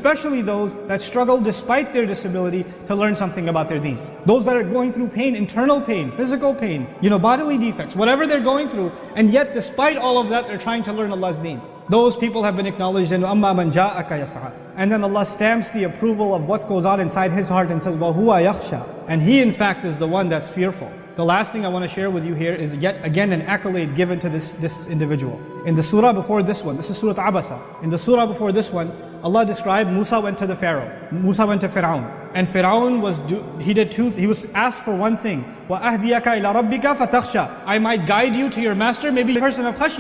especially those that struggle despite their disability to learn something about their deen. Those that are going through pain, internal pain, physical pain, bodily defects, whatever they're going through, and yet despite all of that, they're trying to learn Allah's deen. Those people have been acknowledged in أَمَّا مَنْ جَاءَكَ يَسْعَى. And then Allah stamps the approval of what goes on inside his heart and says, وَهُوَ يَخْشَى. And he in fact is the one that's fearful. The last thing I want to share with you here is yet again an accolade given to this individual. In the surah before this one, this is Surah Abasa. In the surah before this one, Allah described Musa went to the Pharaoh. Musa went to Fir'aun. And Fir'aun he was asked for one thing. وَأَهْدِيَكَ إِلَى رَبِّكَ فَتَخْشَى. I might guide you to your master, maybe a person of khashya.